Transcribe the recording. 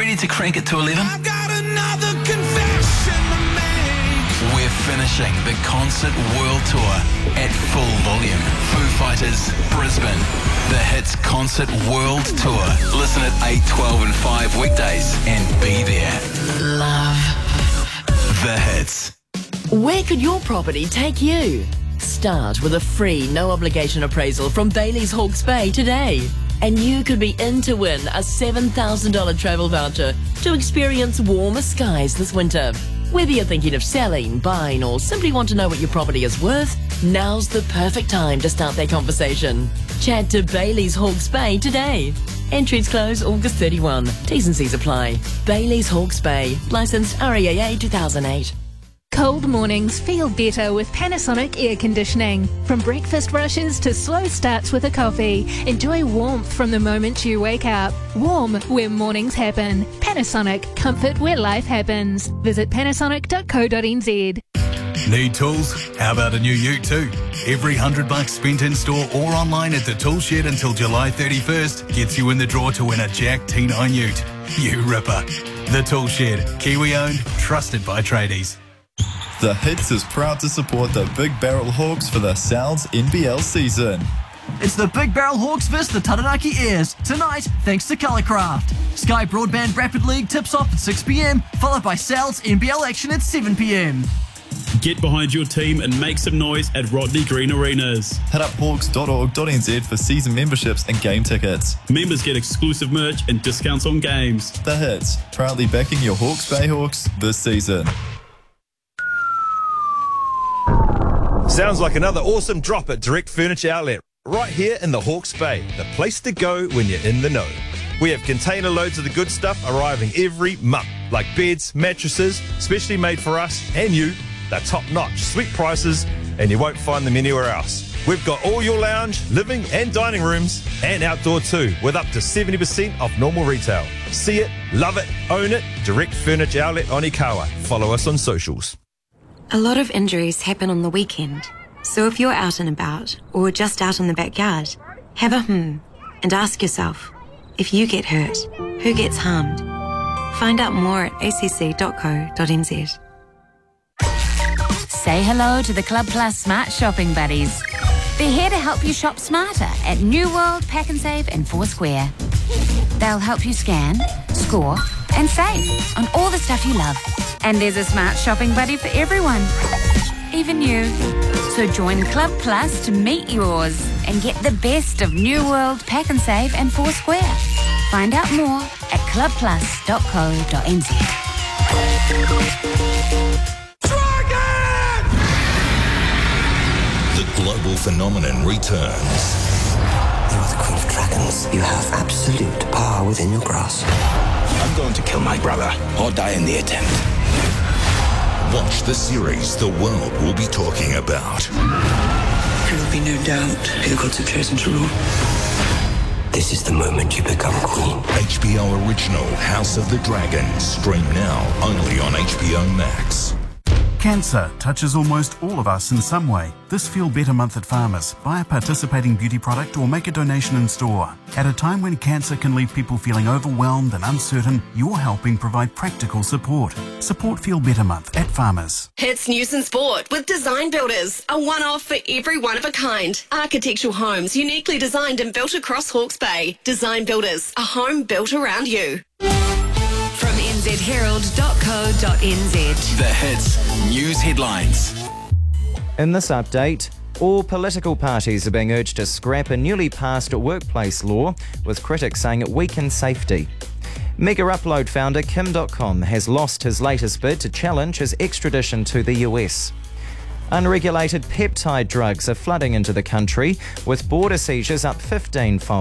Ready to crank it to 11? I've got another confession to make. We're finishing the Concert World Tour at full volume. Foo Fighters, Brisbane. The Hits Concert World Tour. Listen at 8, 12 and 5 weekdays and be there. Love. The Hits. Where could your property take you? Start with a free, no-obligation appraisal from Bailey's Hawke's Bay today. And you could be in to win a $7,000 travel voucher to experience warmer skies this winter. Whether you're thinking of selling, buying, or simply want to know what your property is worth, now's the perfect time to start that conversation. Chat to Bailey's Hawke's Bay today. Entries close August 31. T's and C's apply. Bailey's Hawke's Bay. Licensed REAA 2008. Cold mornings feel better with Panasonic air conditioning. From breakfast rushes to slow starts with a coffee, enjoy warmth from the moment you wake up. Warm where mornings happen. Panasonic, comfort where life happens. Visit panasonic.co.nz. Need tools? How about a new ute too? Every $100 spent in store or online at the Tool Shed until July 31st gets you in the draw to win a Jack T9 ute. You ripper. The Tool Shed, Kiwi owned, trusted by tradies. The Hits is proud to support the Big Barrel Hawks for the Sal's NBL season. It's the Big Barrel Hawks vs the Taranaki Airs, tonight thanks to Colourcraft. Sky Broadband Rapid League tips off at 6 p.m, followed by Sal's NBL action at 7 p.m. Get behind your team and make some noise at Rodney Green Arenas. Hit up hawks.org.nz for season memberships and game tickets. Members get exclusive merch and discounts on games. The Hits, proudly backing your Hawke's Bay Hawks this season. Sounds like another awesome drop at Direct Furniture Outlet, right here in the Hawke's Bay, the place to go when you're in the know. We have container loads of the good stuff arriving every month, like beds, mattresses, specially made for us and you. They're top-notch, sweet prices, and you won't find them anywhere else. We've got all your lounge, living and dining rooms, and outdoor too, with up to 70% off normal retail. See it, love it, own it. Direct Furniture Outlet on Ikawa. Follow us on socials. A lot of injuries happen on the weekend. So if you're out and about, or just out in the backyard, have a and ask yourself, if you get hurt, who gets harmed? Find out more at acc.co.nz. Say hello to the Club Plus Smart Shopping Buddies. They're here to help you shop smarter at New World, Pack and Save and Foursquare. They'll help you scan, score and save on all the stuff you love. And there's a smart shopping buddy for everyone, even you. So join Club Plus to meet yours and get the best of New World, Pack and Save and Foursquare. Find out more at clubplus.co.nz. The global phenomenon returns. You are the Queen of Dragons. You have absolute power within your grasp. I'm going to kill my brother or die in the attempt. Watch the series the world will be talking about. There will be no doubt who the gods have chosen to rule. This is the moment you become queen. HBO original House of the Dragon. Stream now only on HBO Max. Cancer touches almost all of us in some way. This Feel Better month at Farmers. Buy a participating beauty product or make a donation in store. At a time when cancer can leave people feeling overwhelmed and uncertain, you're helping provide practical support. Support Feel Better month at Farmers. Hits News and Sport with Design Builders. A one-off for every one of a kind. Architectural homes uniquely designed and built across Hawke's Bay. Design Builders. A home built around you. From nzherald.co.nz. The Hits News Headlines. In this update, all political parties are being urged to scrap a newly passed workplace law, with critics saying it weakens safety. Mega Upload founder Kim.com has lost his latest bid to challenge his extradition to the US. Unregulated peptide drugs are flooding into the country, with border seizures up 15-fold.